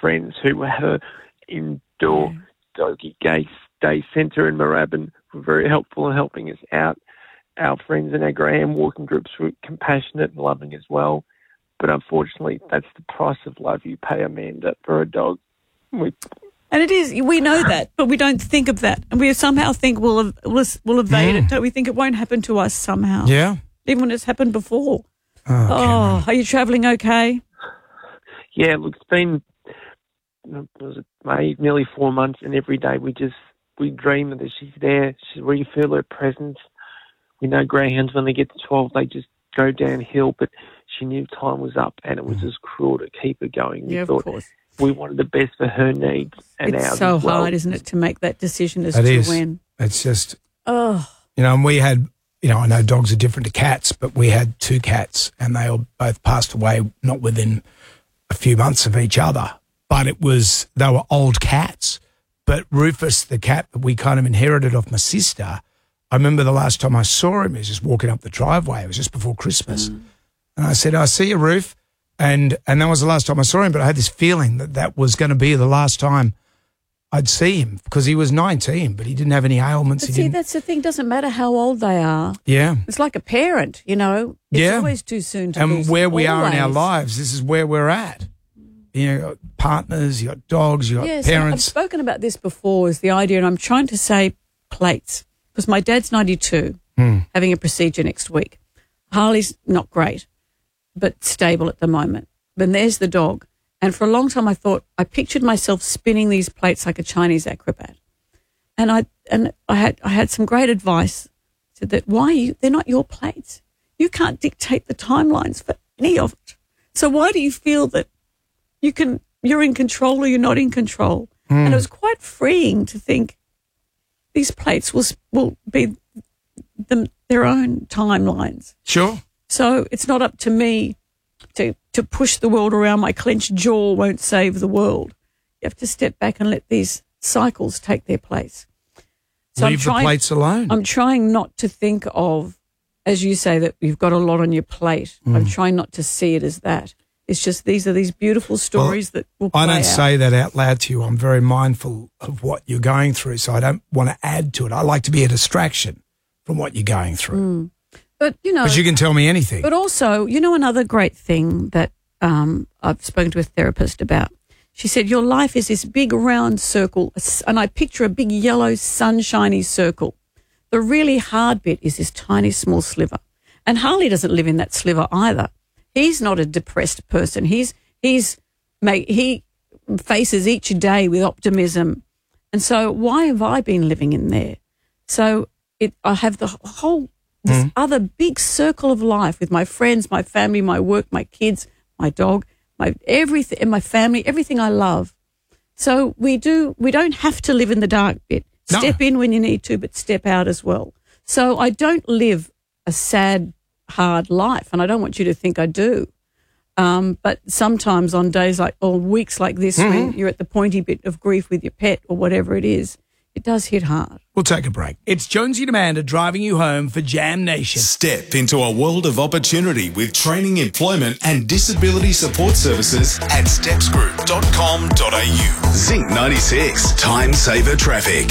friends who had an indoor doggy day centre in Moorabbin were very helpful in helping us out. Our friends in our Graham walking groups were compassionate and loving as well. But unfortunately, that's the price of love you pay, Amanda, for a dog. And it is. We know that, but we don't think of that. And we somehow think we'll evade it. Don't we think it won't happen to us somehow? Yeah. Even when it's happened before. Oh, are you travelling okay? Yeah, look, it's been nearly 4 months, and every day we dream that she's there. We feel her presence. We know greyhounds, when they get to 12, they just go downhill, but she knew time was up, and it was just cruel to keep her going. Yeah, of course. We wanted the best for her needs and ours. It's so as well. hard, isn't it, to make that decision as to when. It's just, and we had, I know dogs are different to cats, but we had 2 cats, and they all both passed away not within a few months of each other. But they were old cats. But Rufus, the cat that we kind of inherited off my sister, I remember the last time I saw him, he was just walking up the driveway. It was just before Christmas. And I said, I see you, Roof. And that was the last time I saw him, but I had this feeling that was going to be the last time I'd see him, because he was 19, but he didn't have any ailments. But that's the thing. It doesn't matter how old they are. Yeah. It's like a parent, It's always too soon to lose. And where we are in our lives, this is where we're at. You got partners, you got dogs, you got parents. I've spoken about this before, is the idea, and I'm trying to say plates, because my dad's 92, having a procedure next week. Harley's not great, but stable at the moment. Then there's the dog. And for a long time I pictured myself spinning these plates like a Chinese acrobat. And I had some great advice. Said that they're not your plates. You can't dictate the timelines for any of it. So why do you feel that you're in control or you're not in control? And it was quite freeing to think these plates will be their own timelines. Sure. So it's not up to me to push the world around. My clenched jaw won't save the world. You have to step back and let these cycles take their place. So Leave the plates alone. I'm trying not to think of, as you say, that you've got a lot on your plate. I'm trying not to see it as that. It's just these are these beautiful stories that will play I don't out. say that out loud to you. I'm very mindful of what you're going through, so I don't want to add to it. I like to be a distraction from what you're going through. But, But you can tell me anything. But also, another great thing that I've spoken to a therapist about. She said, your life is this big round circle, and I picture a big yellow sunshiny circle. The really hard bit is this tiny small sliver. And Harley doesn't live in that sliver either. He's not a depressed person. He faces each day with optimism. And so why have I been living in there? So I have the whole this other big circle of life with my friends, my family, my work, my kids, my dog, my everything, and my family, everything I love. So we don't have to live in the dark bit. No. Step in when you need to, but step out as well. So I don't live a sad, hard life, and I don't want you to think I do. But sometimes on days or weeks like this, when you're at the pointy bit of grief with your pet or whatever it is, it does hit hard. We'll take a break. It's Jonesy and Amanda driving you home for Jam Nation. Step into a world of opportunity with training, employment and disability support services at stepsgroup.com.au. Zinc 96, Time Saver Traffic.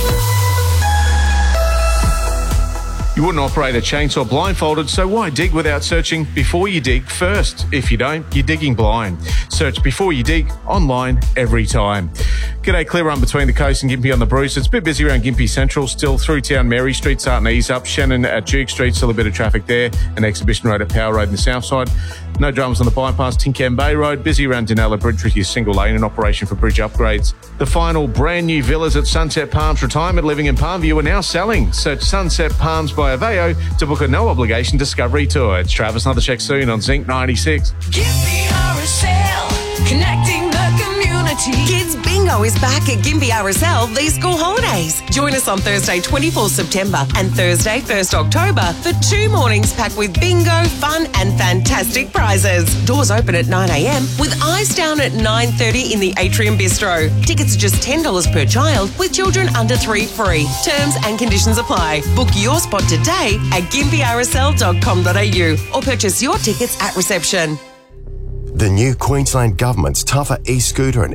You wouldn't operate a chainsaw blindfolded, so why dig without searching before you dig first? If you don't, you're digging blind. Search Before You Dig online every time. G'day, clear run between the coast and Gympie on the Bruce. It's a bit busy around Gympie Central, still through town. Mary Street starting to ease up. Shannon at Duke Street, still a bit of traffic there. And Exhibition Road at Power Road in the south side. No dramas on the bypass, Tinkham Bay Road. Busy around Denella Bridge with your single lane in operation for bridge upgrades. The final brand new villas at Sunset Palms Retirement Living in Palmview are now selling. Search Sunset Palms by Aveo to book a no-obligation discovery tour. It's Travis, another check soon on Zinc 96. Gympie RSL, connecting the community. Kids Bingo is back at Gympie RSL these school holidays. Join us on Thursday, 24 September and Thursday, 1st October for 2 mornings packed with bingo, fun and fantastic prizes. Doors open at 9 a.m. with eyes down at 9:30 in the Atrium Bistro. Tickets are just $10 per child with children under 3 free. Terms and conditions apply. Book your spot today at gympiersl.com.au or purchase your tickets at reception. The new Queensland Government's tougher e-scooter and